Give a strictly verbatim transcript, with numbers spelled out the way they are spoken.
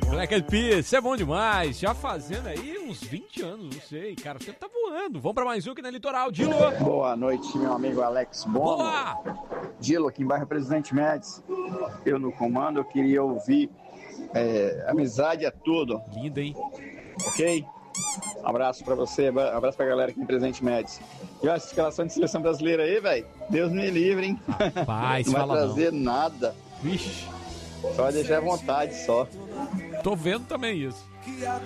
Black Eyed Peas, é bom demais. Já fazendo aí uns vinte anos, não sei. Cara, o tempo tá voando. Vamos pra mais um aqui na Litoral. Dilo. Boa noite, meu amigo Alex Bono. Boa! Dilo, aqui em bairro Presidente Médici. Eu no comando, eu queria ouvir é, Amizade é Tudo. Linda, hein? Ok? Abraço pra você, abraço pra galera aqui em Presidente Médici. E essa escalação de seleção brasileira aí, velho, Deus me livre, hein? Rapaz, não vai fala trazer não. nada. Vixe. Só vai deixar à vontade, só. Tô vendo também isso.